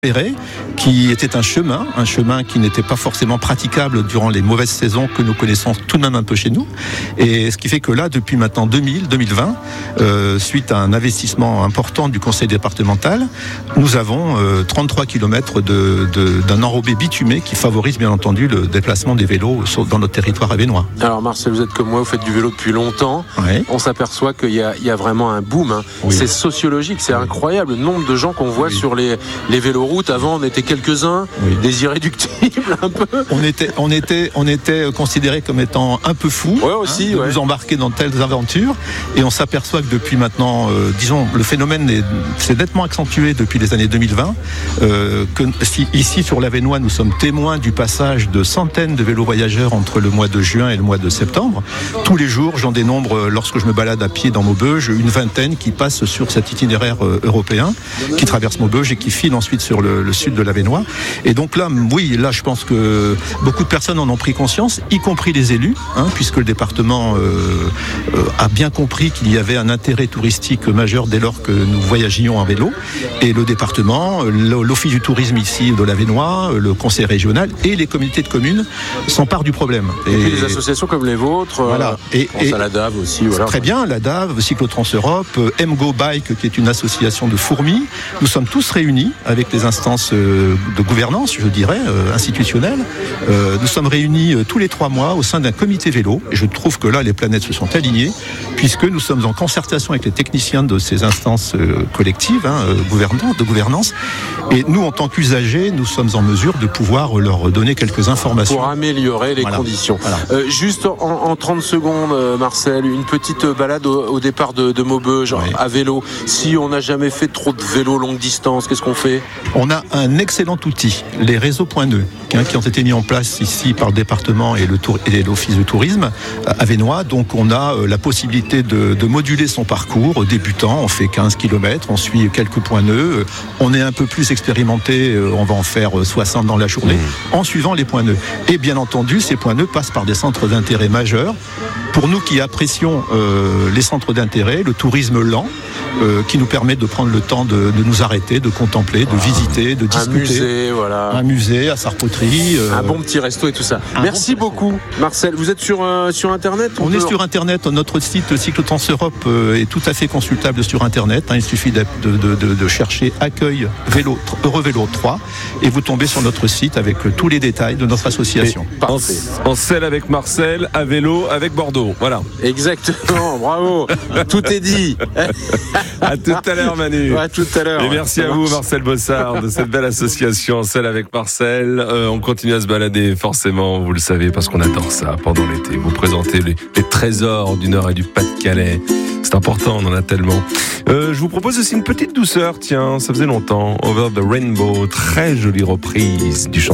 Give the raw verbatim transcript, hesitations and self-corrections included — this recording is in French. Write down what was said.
qui était un chemin, un chemin qui n'était pas forcément praticable durant les mauvaises saisons que nous connaissons tout de même un peu chez nous. Et ce qui fait que là, depuis maintenant deux mille, deux mille vingt, euh, suite à un investissement important du conseil départemental, nous avons euh, trente-trois kilomètres de, de, d'un enrobé bitumé qui favorise bien entendu le déplacement des vélos dans notre territoire avesnois. Alors Marcel, vous êtes comme moi, vous faites du vélo depuis longtemps. Ouais. On s'aperçoit qu'il y a, il y a vraiment un boom. Hein. Oui. C'est sociologique, c'est incroyable le nombre de gens qu'on voit oui. sur les, les vélos. Avant, on était quelques-uns, oui. des irréductibles un peu. On était, on était, on était considérés comme étant un peu fous, ouais, aussi, hein, de ouais. nous embarquer dans telles aventures. Et on s'aperçoit que depuis maintenant, euh, disons, le phénomène est, s'est nettement accentué depuis les années deux mille vingt. Euh, que si, ici, sur l'Avesnois, nous sommes témoins du passage de centaines de vélos voyageurs entre le mois de juin et le mois de septembre. Tous les jours, j'en dénombre, lorsque je me balade à pied dans Maubeuge, une vingtaine qui passent sur cet itinéraire euh, européen, qui traverse Maubeuge et qui file ensuite sur le, le sud de l'Avesnois. Et donc là, oui, là, je pense que beaucoup de personnes en ont pris conscience, y compris les élus, hein, puisque le département euh, euh, a bien compris qu'il y avait un intérêt touristique majeur dès lors que nous voyagions en vélo. Et le département, l'office du tourisme ici de l'Avesnois, le conseil régional et les communautés de communes s'emparent du problème. Et, et puis des associations comme les vôtres, voilà. Euh, et, et à la D A V aussi. Voilà. Très bien, la D A V, Cyclotrans Europe, M-Go Bike, qui est une association de fourmis. Nous sommes tous réunis avec les instances de gouvernance, je dirais, euh, institutionnelle. Euh, nous sommes réunis euh, tous les trois mois au sein d'un comité vélo. Et je trouve que là, les planètes se sont alignées, puisque nous sommes en concertation avec les techniciens de ces instances euh, collectives, hein, euh, gouvernantes, de gouvernance. Et nous, en tant qu'usagers, nous sommes en mesure de pouvoir leur donner quelques informations. Pour améliorer les voilà. conditions. Voilà. Euh, juste en, en trente secondes, euh, Marcel, une petite balade au, au départ de, de Maubeuge, oui. à vélo. Si on n'a jamais fait trop de vélo longue distance, qu'est-ce qu'on fait ? On a un excellent outil, les réseaux point nœuds, hein, qui ont été mis en place ici par le département et, le tour, et l'office de tourisme avesnois. Donc on a euh, la possibilité de, de moduler son parcours débutant. On fait quinze kilomètres, on suit quelques points nœuds. On est un peu plus expérimenté, euh, on va en faire soixante dans la journée, mmh. en suivant les points nœuds. Et bien entendu, ces points nœuds passent par des centres d'intérêt majeurs. Pour nous qui apprécions euh, les centres d'intérêt, le tourisme lent, euh, qui nous permet de prendre le temps de, de nous arrêter, de contempler, de visiter, de discuter. Un musée, voilà. Un musée à Sarpoterie. Euh, un bon petit resto et tout ça. Merci bon beaucoup, Marcel. Vous êtes sur, euh, sur Internet ? On, on est peut... sur Internet. Notre site Cyclotrans Europe euh, est tout à fait consultable sur Internet. Hein. Il suffit de, de, de, de chercher accueil vélo, Eurovélo trois et vous tombez sur notre site avec tous les détails de notre association. En, en selle avec Marcel, à vélo avec Bordeaux. Voilà. Exactement. Bravo. Tout est dit. À tout à l'heure, Manu. À tout à l'heure. Et merci à vous, Marcel Bossard, de cette belle association Celle avec Marcel. Euh, on continue à se balader, forcément, vous le savez, parce qu'on adore ça pendant l'été. Vous présentez les, les trésors du Nord et du Pas-de-Calais. C'est important, on en a tellement. Euh, je vous propose aussi une petite douceur, tiens, ça faisait longtemps. Over the Rainbow, très jolie reprise du chanteur